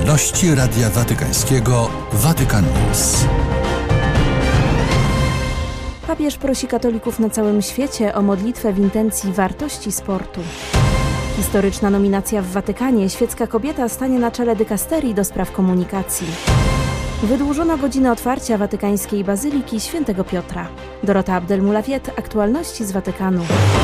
Aktualności Radia Watykańskiego Vatican News. Papież prosi katolików na całym świecie o modlitwę w intencji wartości sportu. Historyczna nominacja w Watykanie. Świecka kobieta stanie na czele dykasterii do spraw komunikacji. Wydłużono godzinę otwarcia watykańskiej Bazyliki Świętego Piotra. Dorota Abdelmoulafiet, aktualności z Watykanu.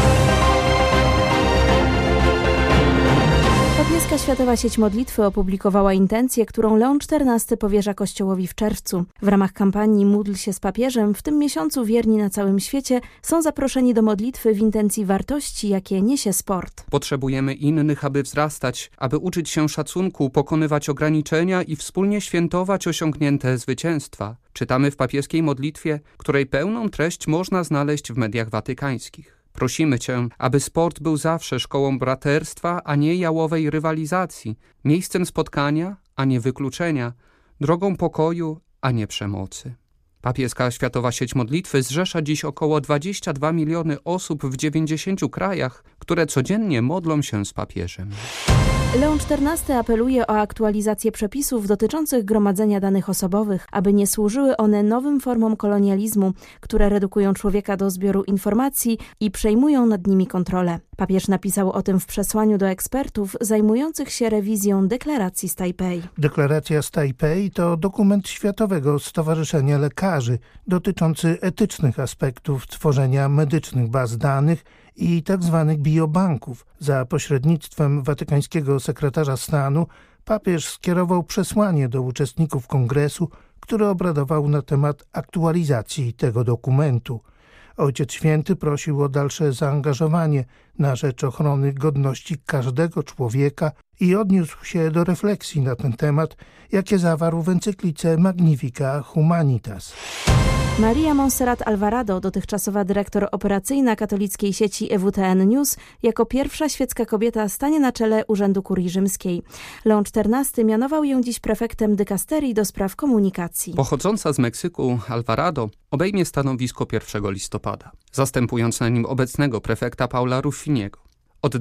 Papieska Światowa Sieć Modlitwy opublikowała intencję, którą Leon XIV powierza Kościołowi w czerwcu. W ramach kampanii Módl się z papieżem w tym miesiącu wierni na całym świecie są zaproszeni do modlitwy w intencji wartości, jakie niesie sport. Potrzebujemy innych, aby wzrastać, aby uczyć się szacunku, pokonywać ograniczenia i wspólnie świętować osiągnięte zwycięstwa. Czytamy w papieskiej modlitwie, której pełną treść można znaleźć w mediach watykańskich. Prosimy Cię, aby sport był zawsze szkołą braterstwa, a nie jałowej rywalizacji, miejscem spotkania, a nie wykluczenia, drogą pokoju, a nie przemocy. Papieska Światowa Sieć Modlitwy zrzesza dziś około 22 miliony osób w 90 krajach, które codziennie modlą się z papieżem. Leon XIV apeluje o aktualizację przepisów dotyczących gromadzenia danych osobowych, aby nie służyły one nowym formom kolonializmu, które redukują człowieka do zbioru informacji i przejmują nad nimi kontrolę. Papież napisał o tym w przesłaniu do ekspertów zajmujących się rewizją deklaracji z Tajpej. Deklaracja z Tajpej to dokument Światowego Stowarzyszenia Lekarzy dotyczący etycznych aspektów tworzenia medycznych baz danych i tzw. biobanków. Za pośrednictwem watykańskiego sekretarza stanu papież skierował przesłanie do uczestników kongresu, który obradował na temat aktualizacji tego dokumentu. Ojciec Święty prosił o dalsze zaangażowanie na rzecz ochrony godności każdego człowieka i odniósł się do refleksji na ten temat, jakie zawarł w encyklice Magnifica Humanitas. Maria Montserrat Alvarado, dotychczasowa dyrektor operacyjna katolickiej sieci EWTN News, jako pierwsza świecka kobieta stanie na czele Urzędu Kurii Rzymskiej. Leon XIV mianował ją dziś prefektem dykasterii do spraw komunikacji. Pochodząca z Meksyku, Alvarado obejmie stanowisko 1 listopada, zastępując na nim obecnego prefekta Paula Ruffiniego. Od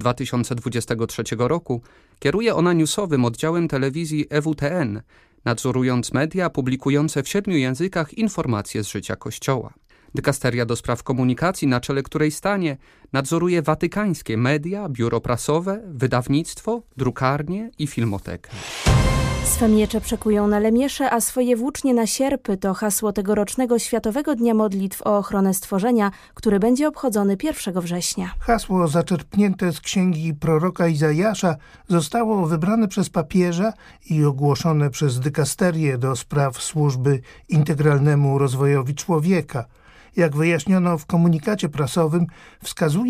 2023 roku kieruje ona newsowym oddziałem telewizji EWTN, nadzorując media publikujące w 7 językach informacje z życia Kościoła. Dykasteria do spraw komunikacji, na czele której stanie, nadzoruje watykańskie media, biuro prasowe, wydawnictwo, drukarnie i filmotekę. Swe miecze przekują na lemiesze, a swoje włócznie na sierpy to hasło tegorocznego Światowego Dnia Modlitw o ochronę stworzenia, który będzie obchodzony 1 września. Hasło zaczerpnięte z księgi proroka Izajasza zostało wybrane przez papieża i ogłoszone przez dykasterię do spraw służby integralnemu rozwojowi człowieka. Jak wyjaśniono w komunikacie prasowym, wskazuje